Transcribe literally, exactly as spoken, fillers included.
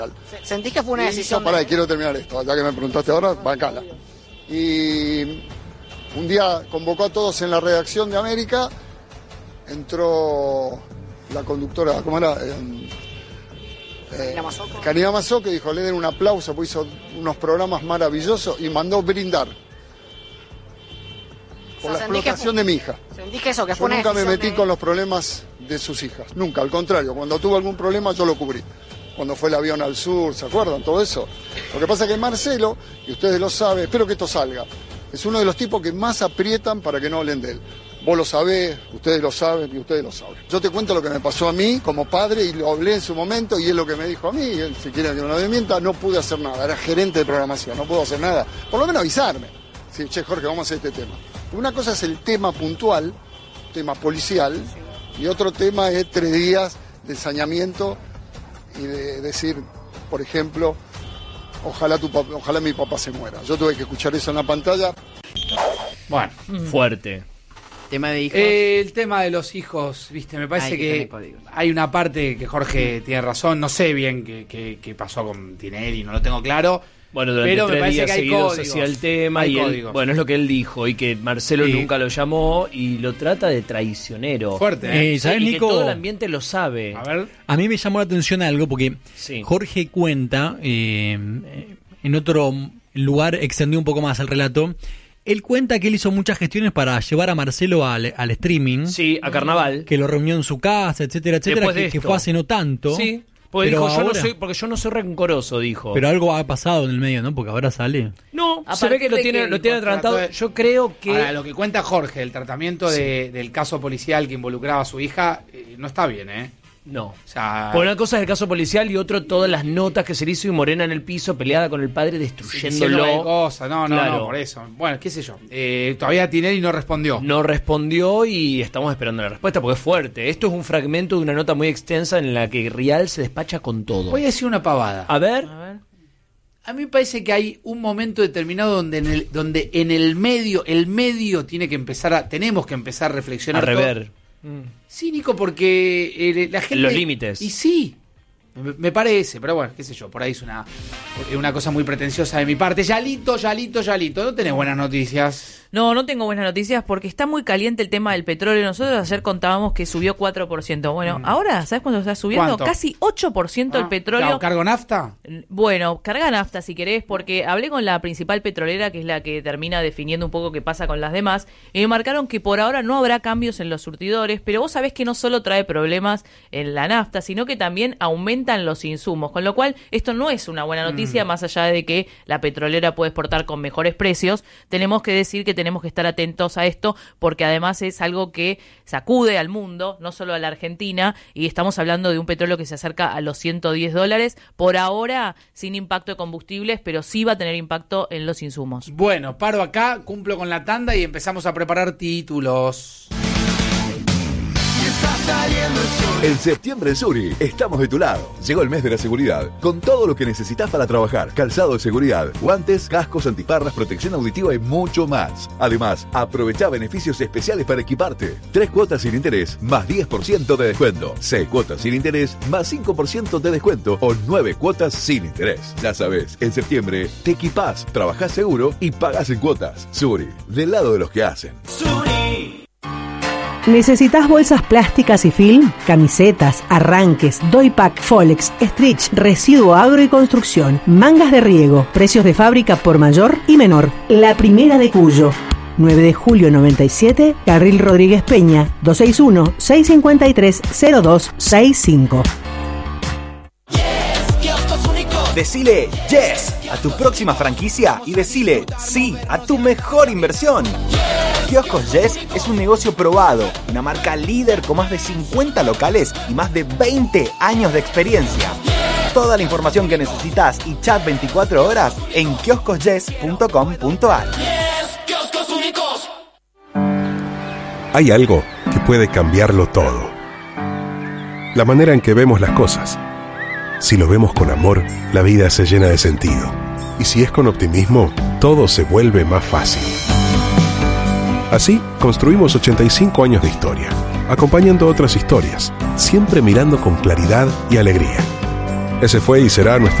¿Sentís que fue una y decisión? Hizo, pará, de... quiero terminar esto, ya que me preguntaste ahora, bancala. Y un día convocó a todos en la redacción de América, entró la conductora, ¿cómo era? Eh, eh, Karina Mazzocco, que dijo, le den un aplauso, pues hizo unos programas maravillosos y mandó brindar por o sea, la explotación fue... de mi hija. ¿Sentís que eso, que yo fue una nunca me metí de... con los problemas de sus hijas, nunca, al contrario, cuando tuvo algún problema yo lo cubrí. Cuando fue el avión al sur, ¿se acuerdan? Todo eso. Lo que pasa es que Marcelo, y ustedes lo saben, espero que esto salga, es uno de los tipos que más aprietan para que no hablen de él. Vos lo sabés, ustedes lo saben y ustedes lo saben. Yo te cuento lo que me pasó a mí como padre y lo hablé en su momento y es lo que me dijo a mí. Él, si quieren que me lo desmienta, no pude hacer nada. Era gerente de programación, no puedo hacer nada. Por lo menos avisarme. Sí, che, Jorge, vamos a hacer este tema. Una cosa es el tema puntual, tema policial, y otro tema es tres días de ensañamiento y de decir, por ejemplo, ojalá tu papá, ojalá mi papá se muera. Yo tuve que escuchar eso en la pantalla. Bueno, fuerte. Tema de hijos. Eh, el tema de los hijos, viste, me parece Hay que que, que hay una parte que Jorge tiene razón, no sé bien qué, qué, qué pasó con Tinelli, no lo tengo claro. Bueno, durante pero tres me días que hay seguidos códigos, hacía el tema hay y él, códigos. bueno, es lo que él dijo y que Marcelo Sí. nunca lo llamó y lo trata de traicionero. Fuerte, ¿eh? Eh, ¿sabes, y Nico? que todo el ambiente lo sabe. A ver. A mí me llamó la atención algo porque Sí. Jorge cuenta, eh, en otro lugar extendió un poco más el relato, él cuenta que él hizo muchas gestiones para llevar a Marcelo al, al streaming. Sí, a Carnaval. Que lo reunió en su casa, etcétera, etcétera, Después de que, que esto. fue hace no tanto. Sí, porque pero dijo, yo no ahora- soy, porque yo no soy rencoroso, dijo. Pero algo ha pasado en el medio, ¿no? Porque ahora sale. no, A se ve que partir lo de tiene, que lo tiene el contrato atragantado. de- Yo creo que... Ahora, lo que cuenta Jorge, el tratamiento de, del caso policial que involucraba a su hija, eh, no está bien, ¿eh? No. O sea, Por una cosa es el caso policial y otro todas las notas que se le hizo y Morena en el piso peleada con el padre diciendo destruyéndolo. cualquier cosa. No, no, Claro. no, por eso. Bueno, qué sé yo. Eh, todavía Tinelli no respondió. No respondió y estamos esperando la respuesta porque es fuerte. Esto es un fragmento de una nota muy extensa en la que Rial se despacha con todo. Voy a decir una pavada. A ver. A ver. A mí me parece que hay un momento determinado donde en el, donde en el medio, el medio tiene que empezar a, tenemos que empezar a A reflexionar. rever. todo. Sí, Nico, porque eh, la gente... Los límites. Y sí, me, me parece, pero bueno, qué sé yo, por ahí es una, una cosa muy pretenciosa de mi parte. Yalito, Yalito, Yalito, ¿no tenés buenas noticias? No, no tengo buenas noticias porque está muy caliente el tema del petróleo. Nosotros ayer contábamos que subió cuatro por ciento. Bueno, Mm. ahora, ¿sabes cuánto está subiendo? ¿Cuánto? Casi ocho por ciento el Ah, petróleo. ¿Cargo nafta? Bueno, carga nafta si querés, porque hablé con la principal petrolera, que es la que termina definiendo un poco qué pasa con las demás, y me marcaron que por ahora no habrá cambios en los surtidores, pero vos sabés que no solo trae problemas en la nafta, sino que también aumentan los insumos, con lo cual esto no es una buena noticia, Mm. más allá de que la petrolera puede exportar con mejores precios. Tenemos que decir que tenemos que estar atentos a esto, porque además es algo que sacude al mundo, no solo a la Argentina, y estamos hablando de un petróleo que se acerca a los ciento diez dólares, por ahora sin impacto de combustibles, pero sí va a tener impacto en los insumos. Bueno, paro acá, cumplo con la tanda y empezamos a preparar títulos. En septiembre en Suri estamos de tu lado. Llegó el mes de la seguridad, con todo lo que necesitas para trabajar. Calzado de seguridad, guantes, cascos, antiparras, protección auditiva y mucho más. Además, aprovecha beneficios especiales para equiparte. Tres cuotas sin interés, más diez por ciento de descuento. Seis cuotas sin interés, más cinco por ciento de descuento. O nueve cuotas sin interés. Ya sabes, en septiembre te equipás, trabajás seguro y pagás en cuotas. Suri, del lado de los que hacen. ¿Necesitas bolsas plásticas y film? Camisetas, arranques, doypack, folex, stretch, residuo agro y construcción, mangas de riego, precios de fábrica por mayor y menor. La Primera de Cuyo. nueve de julio noventa y siete, Carril Rodríguez Peña, dos seis uno, seis cinco tres, cero dos seis cinco. Decile yes a tu próxima franquicia y decile sí a tu mejor inversión. Kioscos Yes es un negocio probado, una marca líder con más de cincuenta locales y más de veinte años de experiencia. Toda la información que necesitas y chat veinticuatro horas en kioscos yes punto com punto a r. Hay algo que puede cambiarlo todo. La manera en que vemos las cosas. Si lo vemos con amor, la vida se llena de sentido. Y si es con optimismo, todo se vuelve más fácil. Así, construimos ochenta y cinco años de historia, acompañando otras historias, siempre mirando con claridad y alegría. Ese fue y será nuestro